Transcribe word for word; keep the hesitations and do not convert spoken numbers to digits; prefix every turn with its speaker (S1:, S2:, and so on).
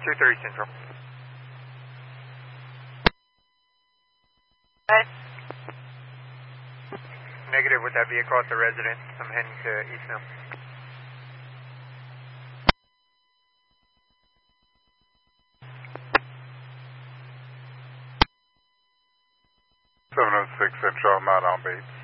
S1: two thirty Central.
S2: Hi.
S1: Negative with that vehicle at the residence. I'm heading to East Mill.
S3: seven oh six Central, I'm out on Bates.